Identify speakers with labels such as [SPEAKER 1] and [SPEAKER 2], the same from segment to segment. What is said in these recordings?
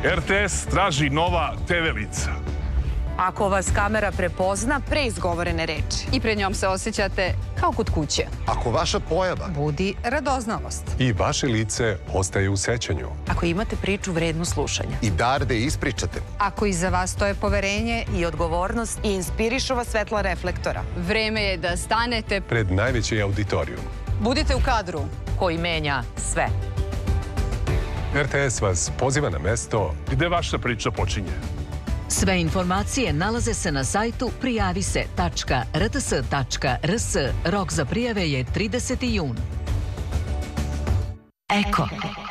[SPEAKER 1] RTS traži nova TV lica.
[SPEAKER 2] Ako vas kamera prepozna pre izgovorene reči.
[SPEAKER 3] I pred njom se osjećate kao kod kuće.
[SPEAKER 4] Ako vaša pojava
[SPEAKER 2] Budi radoznalost.
[SPEAKER 5] I vaše lice ostaje u sećanju.
[SPEAKER 2] Ako imate priču vrednu slušanja.
[SPEAKER 4] i dar da ispričate.
[SPEAKER 2] Ako iza vas stoje poverenje i odgovornost i inspirišu vas svetla reflektora.
[SPEAKER 3] Vreme je da stanete.
[SPEAKER 5] Pred najveći auditorijum.
[SPEAKER 3] Budite u kadru.
[SPEAKER 2] Koji menja sve.
[SPEAKER 5] RTS vas poziva na mesto
[SPEAKER 1] Gde vaša priča počinje?
[SPEAKER 6] Sve informacije nalaze se na sajtu prijavise.rts.rs. Rok za prijave je 30. jun. Eko.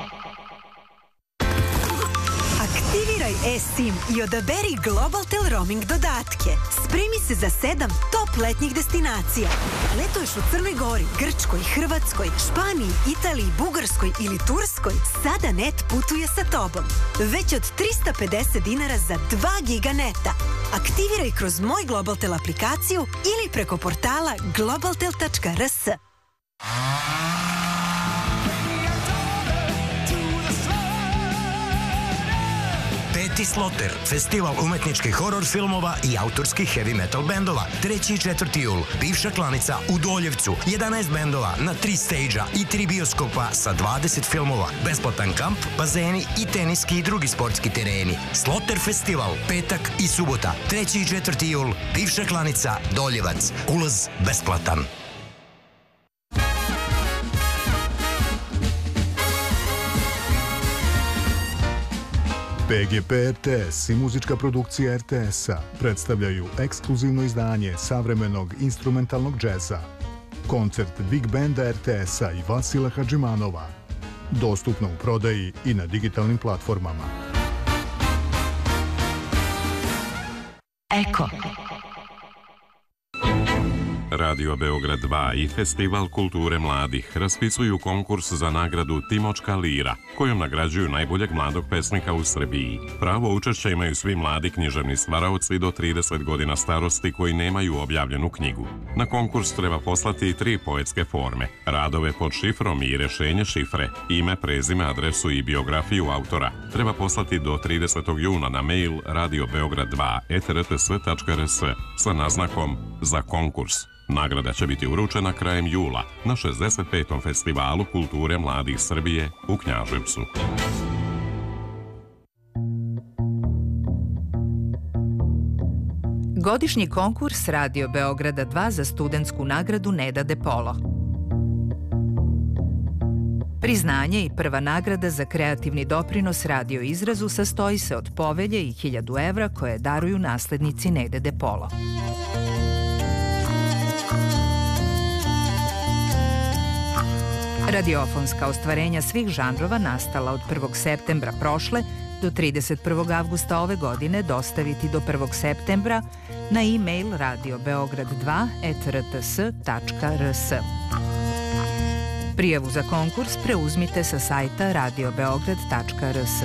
[SPEAKER 7] Aktiviraj eSIM i odaberi Globaltel roaming dodatke. Spremi se za 7 top letnjih destinacija. Letuješ u Crnoj Gori, Grčkoj, Hrvatskoj, Španiji, Italiji, Bugarskoj ili Turskoj, sada net putuje sa tobom. Već od 350 dinara za 2 giga neta. Aktiviraj kroz Moj Globaltel aplikaciju ili preko portala globaltel.rs.
[SPEAKER 8] Peti Sloter, festival umetničkih horor filmova i autorskih heavy metal bendova. 3. i 4. jul, bivša klanica u Doljevcu. 11 bendova na 3 stage-a i 3 bioskopa sa 20 filmova. Besplatan kamp, bazeni i teniski i drugi sportski tereni. Sloter festival, petak i subota. 3. i 4. jul, bivša klanica Doljevac. Ulaz besplatan.
[SPEAKER 9] PGP RTS i muzička produkcija RTS-a predstavljaju ekskluzivno izdanje savremenog instrumentalnog džeza. Koncert Big Banda RTS-a i Vasila Hadžimanova. Dostupno u prodaji i na digitalnim platformama.
[SPEAKER 6] Eko.
[SPEAKER 10] Radio Beograd 2 i Festival kulture mladih raspisuju konkurs za nagradu Timočka lira, kojom nagrađuju najboljeg mladog pesnika u Srbiji. Pravo učešća imaju svi mladi književni stvaraoci do 30 godina starosti koji nemaju objavljenu knjigu. Na konkurs treba poslati 3 poetske forme, radove pod šifrom i rešenje šifre, ime, prezime, adresu i biografiju autora. Treba poslati do 30. juna na mail radiobeograd2@rts.rs sa naznakom za konkurs. Nagrada će biti uručena krajem jula na 65. festivalu kulture mladih Srbije u Knjaževcu.
[SPEAKER 2] Godišnji konkurs Radio Beograda 2 za studentsku nagradu Neda De Polo. Priznanje i prva nagrada za kreativni doprinos radio izrazu sastoji se od povelje i 1000 evra koje daruju naslednici Nede De Polo. Radiofonska ostvarenja svih žanrova nastala od 1. septembra prošle do 31. avgusta ove godine dostaviti do 1. septembra na e-mail radiobeograd2@rts.rs. Prijavu za konkurs preuzmite sa sajta radiobeograd.rs.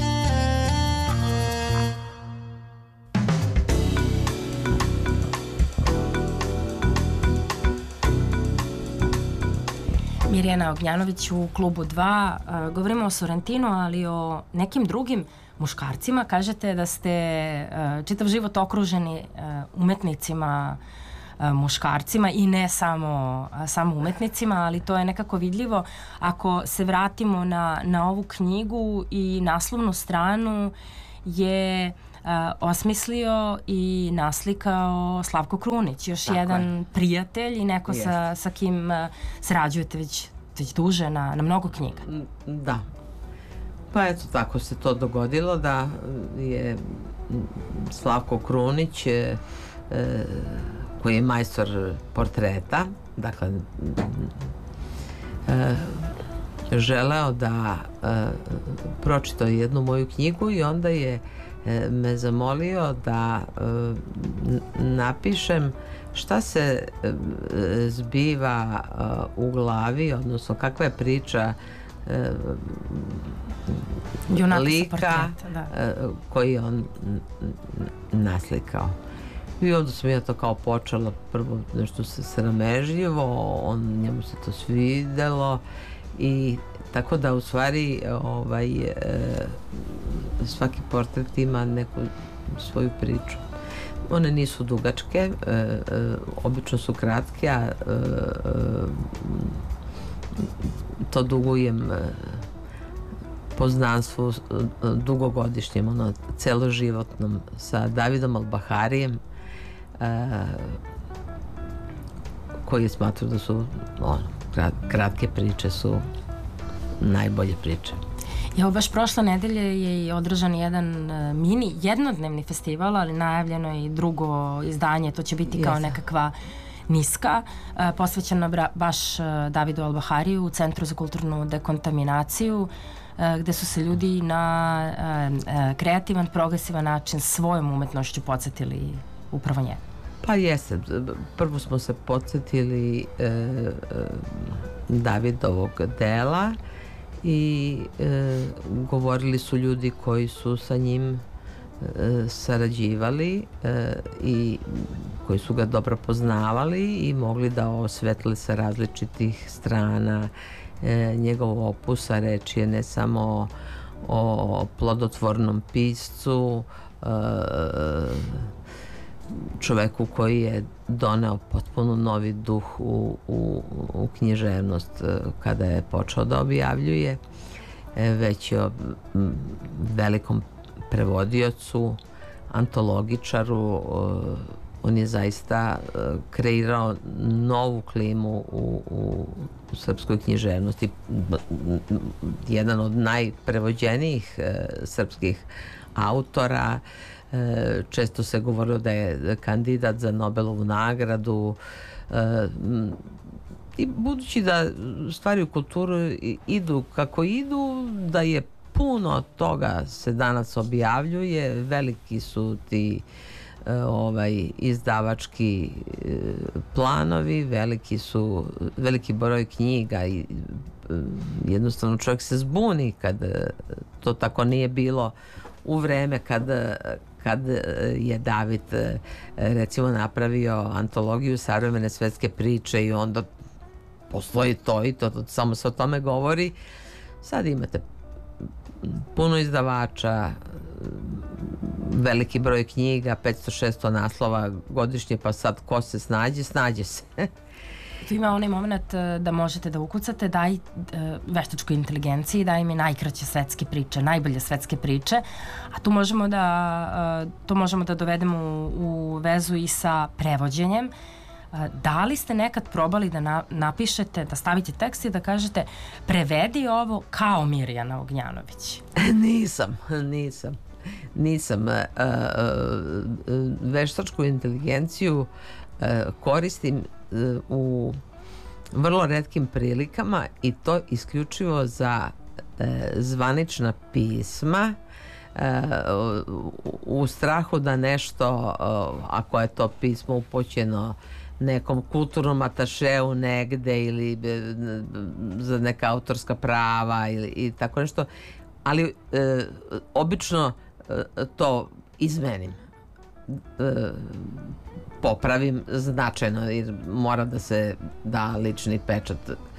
[SPEAKER 11] Mirjana Ognjanović u Klubu 2. Govorimo o Sorrentinu, ali o nekim drugim muškarcima. Kažete da ste čitav život okruženi umetnicima, muškarcima i ne samo umetnicima, ali to je nekako vidljivo. Ako se vratimo na ovu knjigu i naslovnu stranu je osmislio i naslikao Slavko Krunić, još jedan prijatelj i neko sa kim sarađujete već duže na mnogo knjiga.
[SPEAKER 12] Da. Pa eto, tako se to dogodilo da je Slavko Krunić, koji je majstor portreta, dakle, želeo da pročita jednu moju knjigu i onda je me zamolio da napišem šta se zbiva u glavi, odnosno kakva je priča lika koji je on naslikao. I onda sam ja to kao počela prvo nešto sramežljivo, njemu se to svidelo i tako da u stvari svaki portret ima neku svoju priču. One nisu dugačke, obično su kratke, a to dugujem poznanstvu dugogodišnjem, celoživotnom sa Davidom Albaharijem, koji smatram da su kratke priče su najbolje priče.
[SPEAKER 11] Evo, baš prošle nedelje je i održan jedan mini jednodnevni festival, ali najavljeno je i drugo izdanje, to će biti kao nekakva niska, posvećena baš Davidu Albahariju u Centru za kulturnu dekontaminaciju, gde su se ljudi na kreativan, progresivan način svojom umetnošću podsjetili upravo njega.
[SPEAKER 12] Pa jeste, prvo smo se podsjetili Davidovog dela i govorili su ljudi koji su sa njim sarađivali i koji su ga dobro poznavali i mogli da osvetle sa različitih strana njegov opus, a reč je ne samo o plodotvornom piscu, čoveku koji je doneo potpuno novi duh u književnost kada je počeo da objavljuje, već je o velikom prevodiocu, antologičaru. On je zaista kreirao novu klimu u srpskoj književnosti. Jedan od najprevođenijih srpskih autora. Često se govorilo da je kandidat za Nobelovu nagradu i budući da stvari u kulturu idu kako idu, da je puno toga se danas objavljuje, veliki su ti izdavački planovi, veliki broj knjiga i jednostavno čovjek se zbuni kad to tako nije bilo u vreme kad je David recimo napravio antologiju savremene svetske priče i onda postoji to i to, samo se o tome govori. Sad imate puno izdavača, veliki broj knjiga, 500-600 naslova godišnje, pa sad ko se snađe se.
[SPEAKER 11] Tu ima onaj moment da možete da ukucate daj veštačkoj inteligenciji, daj mi najkraće svetske priče, najbolje svetske priče, a tu možemo da dovedemo u vezu i sa prevođenjem. Da li ste nekad probali da napišete, da stavite tekst i da kažete prevedi ovo kao Mirjana Ognjanović?
[SPEAKER 12] Nisam. Veštačku inteligenciju koristim u vrlo retkim prilikama i to isključivo za zvanična pisma, u strahu da nešto, ako je to pismo upućeno nekom kulturnom atašeu negde ili za neka autorska prava i tako nešto, ali obično to izmenim, popravim značajno jer mora da se da lični pečat,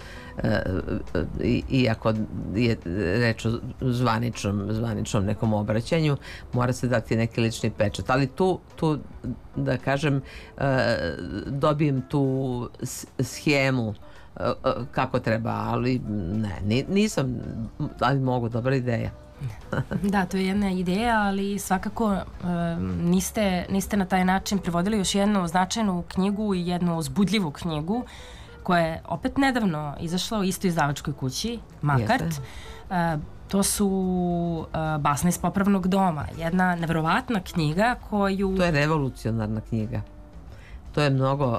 [SPEAKER 12] iako je reč o zvaničnom nekom obraćanju, mora se dati neki lični pečat, ali tu da kažem dobijem tu schemu kako treba, ali ne, nisam, ali mogu, dobra ideja.
[SPEAKER 11] Da, to je jedna ideja, ali svakako niste na taj način prevodili još jednu značajnu knjigu i jednu uzbudljivu knjigu koja je opet nedavno izašla u istoj izdavačkoj kući, Makart. To su Basne iz popravnog doma. Jedna neverovatna knjiga koju...
[SPEAKER 12] To je revolucionarna knjiga. To je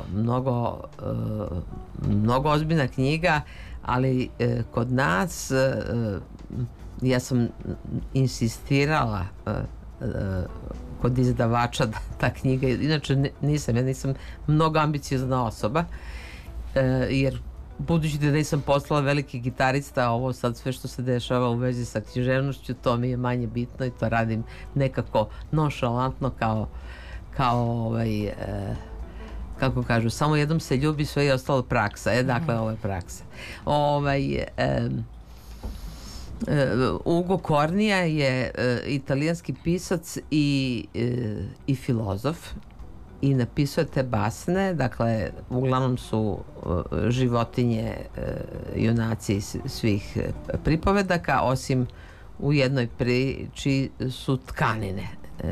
[SPEAKER 12] mnogo ozbiljna knjiga, ali kod nas ja sam insistirala kod izdavača da ta knjiga, inače ja nisam mnogo ambiciozna osoba, jer budući da nisam postala veliki gitarista, ovo sad sve što se dešava u vezi sa književnošću, to mi je manje bitno i to radim nekako nonšalantno kao kako kažu, samo jednom se ljubi, sve je ostalo praksa. Dakle, ovo je praksa. Ugo Cornija je italijanski pisac i filozof i napisao je te basne, dakle uglavnom su životinje junaci svih pripovedaka, osim u jednoj priči su tkanine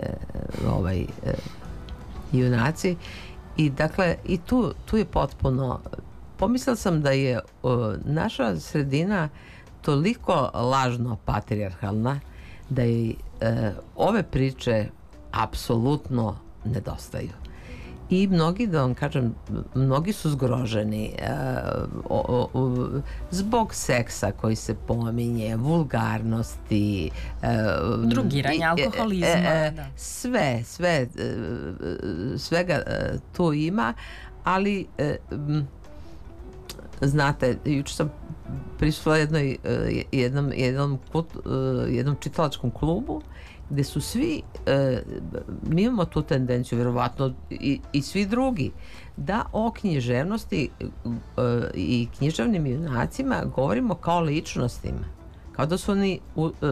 [SPEAKER 12] junaci i dakle i tu je potpuno, pomislila sam da je naša sredina toliko lažno patrijarhalna da je ove priče apsolutno nedostaju. I mnogi, da vam kažem, mnogi su zgroženi zbog seksa koji se pominje, vulgarnosti,
[SPEAKER 11] drugiranja, alkoholizma,
[SPEAKER 12] svega tu ima, ali znate, juče sam prisutila jednom čitalačkom klubu gde su svi, mi imamo tu tendenciju, verovatno i svi drugi, da o književnosti i književnim junacima govorimo kao ličnostima, kao da su oni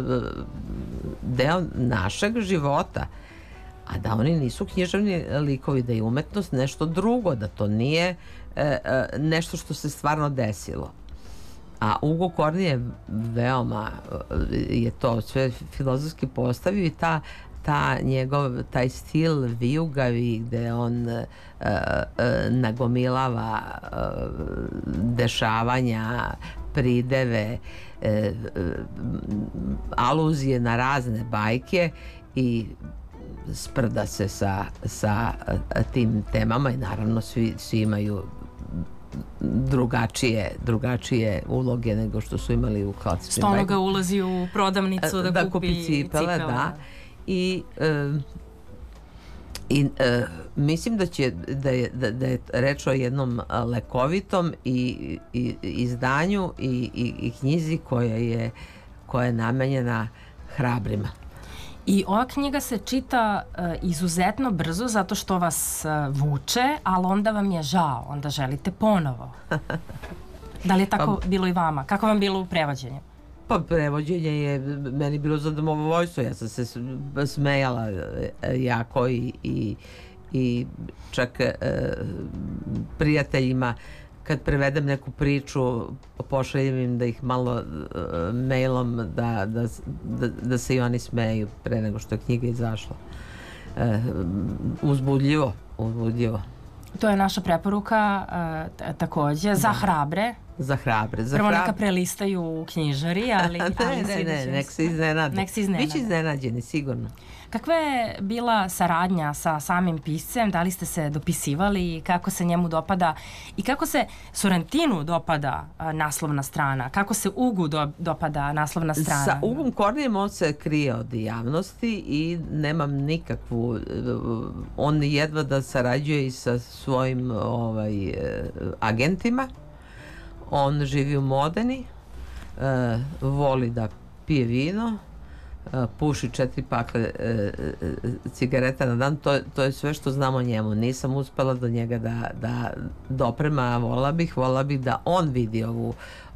[SPEAKER 12] deo našeg života, a da oni nisu književni likovi, da je umetnost nešto drugo, da to nije nešto što se stvarno desilo. A Ugo Cornija je veoma, je to sve filozofski postavio i taj stil vijugavi gde on nagomilava dešavanja, prideve, aluzije na razne bajke i sprda se sa tim temama i naravno svi imaju drugačije uloge nego što su imali u klasičnim bajkama.
[SPEAKER 11] Stonoga ulazi u prodavnicu da kupi cipele.
[SPEAKER 12] Da. I mislim da je reč o jednom lekovitom izdanju i knjizi koja je namenjena hrabrima.
[SPEAKER 11] I ova knjiga se čita izuzetno brzo zato što vas vuče, ali onda vam je žao, onda želite ponovo. Da li je tako bilo i vama? Kako vam bilo u prevođenju?
[SPEAKER 12] Pa prevođenje je meni bilo zadovoljstvo, ja sam se smejala jako i čak prijateljima kad prevedem neku priču pošaljem im da ih malo mailom da se i oni smeju pre nego što je knjiga izašla. Uzbudljivo.
[SPEAKER 11] To je naša preporuka takođe za hrabre.
[SPEAKER 12] Za hrabre.
[SPEAKER 11] Prvo neka prelistaju u knjižari, ali
[SPEAKER 12] ne, nek se iznenade. Biće iznenađeni, sigurno.
[SPEAKER 11] Kakva je bila saradnja sa samim piscem? Da li ste se dopisivali? Kako se njemu dopada? I kako se Sorrentinu dopada naslovna strana? Kako se Ugu dopada naslovna strana?
[SPEAKER 12] Sa Ugom Cornijem on se krije od javnosti i nemam nikakvu... On jedva da sarađuje i sa svojim agentima. On živi u Modeni, voli da pije vino, puši 4 pakle cigareta na dan, to je sve što znam o njemu. Nisam uspela do njega da doprema, volila bih da on vidi ovu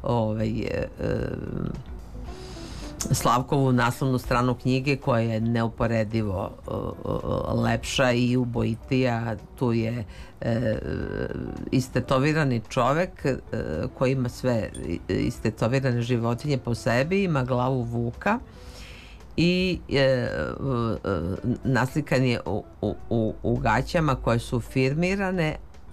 [SPEAKER 12] Slavkovu naslovnu stranu knjige koja je neuporedivo lepša i ubojitija. Tu je istetovirani čovek koji ima sve istetovirane životinje po sebi, ima glavu vuka i naslikan je u gaćama koje su firmirane,